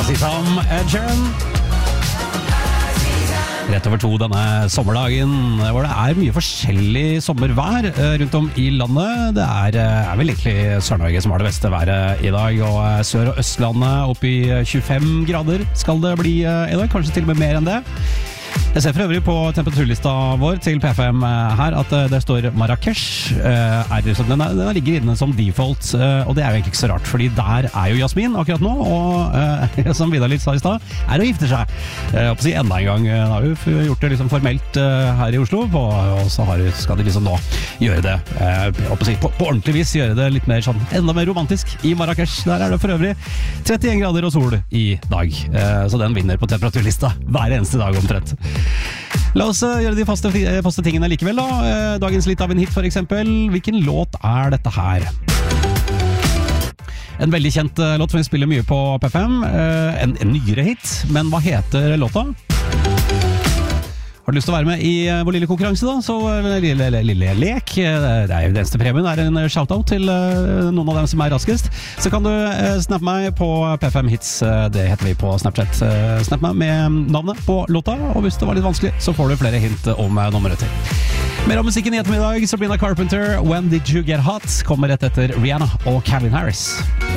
Som Ed Sheeran. Rett over 2 denne sommerdagen, hvor det mye forskjellig sommervær rundt om i landet. Det vel egentlig Sør-Norge som har det beste været i dag, og Sør- og Østlandet opp i 25 grader skal det bli i dag, kanskje til og med mer enn det. Jeg ser for øvrig på temperaturlista vår til P5 her at det står Marrakesh. Den ligger inne som default, og det jo egentlig ikke så rart, fordi der jo Jasmin akkurat nå, og som Vidar litt sa i sted, å gifte seg. Å si enda en gang, har vi gjort det liksom formelt her i Oslo, og så skal de liksom nå gjøre det, på ordentlig vis gjøre det litt mer sånn, enda mer romantisk i Marrakesh. Der det for øvrig 31 grader og sol i dag, så den vinner på temperaturlista hver eneste dag omtrent. La oss gjøre de faste tingene likevel da. Dagens litt av en hit for eksempel. Hvilken låt dette her? En veldig kjent låt som vi spiller mye på P5. En nyere hit, men hva heter låta? Har du lyst til å være med i vår lille konkurranse da? Så lille lek. Det jo den eneste premien, en shoutout til noen av dem som raskest. Så kan du snappe meg på P5 Hits, det heter vi på Snapchat. Snapp meg med navnet på låta, og hvis det var litt vanskelig, så får du flere hint om nummeret til. Mer om musikken i ettermiddag, Sabrina Carpenter, When Did You Get Hot, kommer rett etter Rihanna og Calvin Harris.